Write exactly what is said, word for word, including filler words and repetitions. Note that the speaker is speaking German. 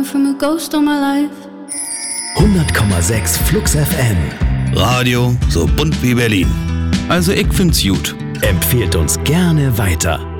from a ghost all my life. hundert Komma sechs Flux F M. Radio so bunt wie Berlin. Also ich find's gut. Empfehlt uns gerne weiter.